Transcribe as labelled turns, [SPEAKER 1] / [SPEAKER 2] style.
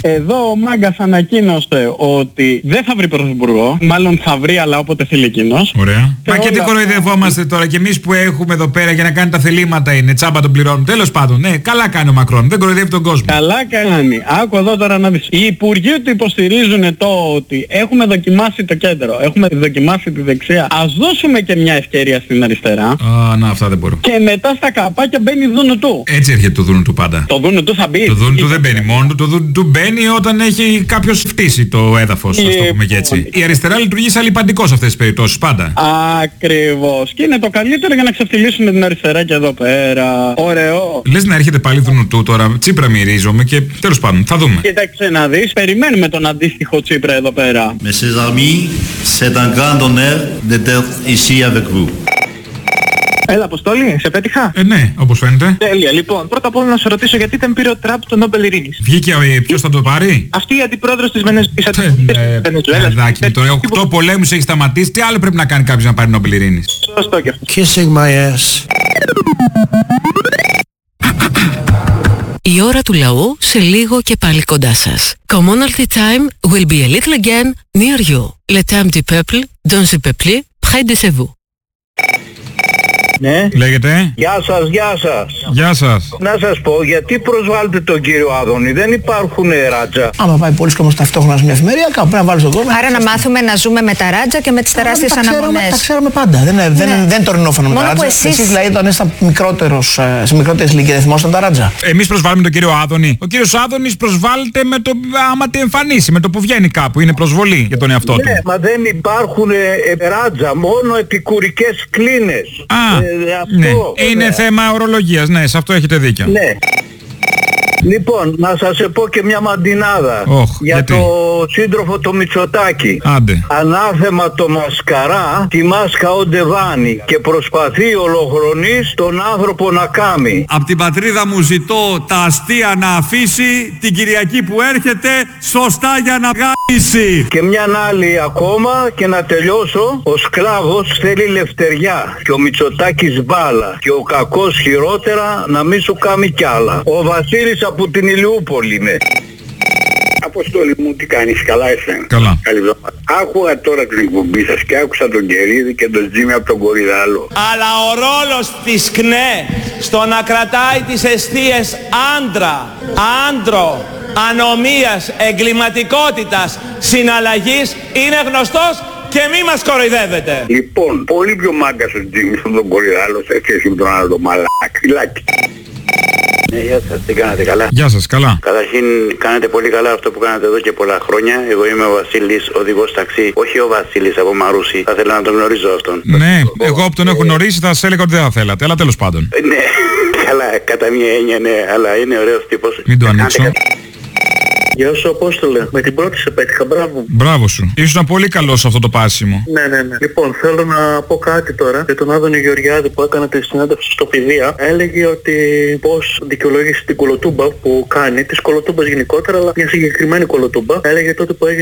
[SPEAKER 1] Εδώ ο Μάγκας ανακοίνωσε ότι δεν θα βρει πρωθυπουργό. Μάλλον θα βρει, αλλά όποτε θέλει εκείνος.
[SPEAKER 2] Ωραία. Μα και τι κοροϊδευόμαστε τώρα, και εμείς που έχουμε εδώ πέρα για να κάνει τα θελήματα είναι, τσάμπα τον πληρώνουν. Τέλος πάντων, ναι, καλά κάνει ο Μακρόν, δεν κοροϊδεύει τον κόσμο.
[SPEAKER 1] Καλά κάνει. Άκου εδώ τώρα να δεις. Οι υπουργοί του υποστηρίζουν το ότι έχουμε δοκιμάσει το κέντρο, έχουμε δοκιμάσει τη δεξιά. Ας δώσουμε και μια ευκαιρία στην αριστερά.
[SPEAKER 2] Να, αυτά δεν μπορώ.
[SPEAKER 1] Και μετά στα καπάκια μπαίνει δούνου του.
[SPEAKER 2] Έτσι έρχεται το δούνου του πάντα.
[SPEAKER 1] Το δούνου του θα μπει.
[SPEAKER 2] Το δούνου του δεν μπαίνει μόνο του, το δούνου του μπαίνει όταν έχει κάποιος φτύσει το έδαφος, ας το πούμε και έτσι. Η αριστερά λειτουργεί σαν λιπαντικό σε αυτές τις περιπτώσεις πάντα.
[SPEAKER 1] Ακριβώς. Και είναι το καλύτερο για να ξεφτυλίσουμε την αριστερά και εδώ πέρα. Ωραίο.
[SPEAKER 2] Λες να έρχεται πάλι δούνου του τώρα, Τσίπρα μυρίζομαι και τέλος πάντων, θα δούμε.
[SPEAKER 1] Κοίταξε να δεις, περιμένουμε τον αντίστοιχο Τσίπρα εδώ πέρα.
[SPEAKER 3] Mes amis, c'est un grand honneur d'être ici avec vous.
[SPEAKER 4] Έλα, Αποστόλη, σε πέτυχα.
[SPEAKER 2] Ναι, όπως φαίνεται.
[SPEAKER 4] Τέλεια. Λοιπόν, πρώτα απ' όλα να σε ρωτήσω γιατί δεν πήρε ο Τραμπ το Νόμπελ Ειρήνης.
[SPEAKER 2] Βγήκε ποιος θα το πάρει?
[SPEAKER 4] Αυτή η αντιπρόεδρος της Βενεζουέλας.
[SPEAKER 2] Εντάξει, τώρα 8 πολέμους έχει σταματήσει. Τι άλλο πρέπει να κάνει κάποιος να πάρει Νόμπελ Ειρήνης?
[SPEAKER 4] Σωστό και αυτό.
[SPEAKER 3] Kissing my ass.
[SPEAKER 5] Η ώρα του λαού σε λίγο και πάλι κοντά σας. Commonalty time will be a little again near you. Le temps du peuple, dans le peuple, près de chez vous.
[SPEAKER 6] Ναι.
[SPEAKER 2] Λέγεται.
[SPEAKER 6] Γεια σας, γεια σας.
[SPEAKER 2] Γεια σας.
[SPEAKER 6] Να σας πω, γιατί προσβάλλετε τον κύριο Άδωνη, δεν υπάρχουν ράτζα.
[SPEAKER 7] Άμα πάει πολλοί κόσμος ταυτόχρονα σε μια εφημερία, κάπου πρέπει να βάλεις τον κόσμο.
[SPEAKER 8] Άρα να μάθουμε να ζούμε με τα ράτζα και με τις τεράστιες αναμονές.
[SPEAKER 7] Τα ξέραμε πάντα. Δεν το ρινόφωνο με τα ράτζα. Εσείς δηλαδή όταν είστε σε μικρότερες ηλικίες θυμόσταν τα ράτζα.
[SPEAKER 2] Εμείς προσβάλλουμε τον κύριο Άδωνη. Ο κύριος Άδωνης προσβάλλεται με το άμα τη εμφανίσει, με το που βγαίνει κάπου. Είναι προσβολή για τον εαυτό του.
[SPEAKER 6] Ναι, μα δεν υπάρχουν ράτζα, μόνο επικουρικές κλίνες.
[SPEAKER 2] Ναι. Είναι θέμα ορολογίας, ναι, σε αυτό έχετε δίκιο.
[SPEAKER 6] Ναι. Λοιπόν, να σας πω και μια μαντινάδα για
[SPEAKER 2] γιατί?
[SPEAKER 6] το σύντροφο το Μητσοτάκη.
[SPEAKER 2] Άντε.
[SPEAKER 6] Ανάθεμα το μασκαρά, τη μάσκα ο Ντεβάνη και προσπαθεί ολοχρονής τον άνθρωπο να κάμει.
[SPEAKER 9] Απ' την πατρίδα μου ζητώ τα αστεία να αφήσει, την Κυριακή που έρχεται σωστά για να γάμισει.
[SPEAKER 6] Και μια άλλη ακόμα και να τελειώσω. Ο σκλάβος θέλει λευτεριά και ο Μητσοτάκης μπάλα και ο κακός χειρότερα να μην σου κάμει κι άλλα. Ο Βασίλης από την Ηλιούπολη είμαι. Αποστόλη μου, τι κάνεις, καλά είσαι?
[SPEAKER 2] Καλά.
[SPEAKER 6] Καλή εβδομάδα. Άκουγα τώρα την εκπομπή σας και άκουσα τον Κερίδη και τον Τζίμι από τον Κορυδάλο.
[SPEAKER 10] Αλλά ο ρόλος της ΚΝΕ στο να κρατάει τις εστίες άντρο, ανομίας, εγκληματικότητας, συναλλαγής είναι γνωστός και μη μας κοροϊδεύετε.
[SPEAKER 6] Λοιπόν, πολύ πιο μάγκας ο Τζίμις από τον Κορυδάλο σε σχέση με τον άλλο το μαλάκιλάκι. Ναι, γεια σας, τι κάνατε, καλά?
[SPEAKER 2] Γεια σας, καλά.
[SPEAKER 6] Καταρχήν κάνετε πολύ καλά αυτό που κάνατε εδώ και πολλά χρόνια. Εγώ είμαι ο Βασίλης, οδηγός ταξί. Όχι ο Βασίλης από Μαρούσι. Θα ήθελα να τον γνωρίζω αυτόν.
[SPEAKER 2] Ναι, εγώ που τον έχω γνωρίσει θα σας έλεγα ότι δεν θα θέλατε, αλλά τέλος πάντων.
[SPEAKER 6] Ναι, καλά, κατά μία έννοια ναι, αλλά είναι ωραίος τύπος.
[SPEAKER 2] Μην το ανοίξω.
[SPEAKER 4] Γεια σου, Απόστολε. Με την πρώτη σε πέτυχα, μπράβο.
[SPEAKER 2] Μπράβο σου. Ήσουν πολύ καλός σε αυτό το πάσιμο.
[SPEAKER 4] Ναι. Λοιπόν, θέλω να πω κάτι τώρα για τον Άδωνη Γεωργιάδη που έκανε τη συνέντευξη στο Πηδία. Έλεγε ότι πώς δικαιολόγησε την κολοτούμπα που κάνει, τις κολοτούμπες γενικότερα, αλλά μια συγκεκριμένη κολοτούμπα. Έλεγε τότε που έγινε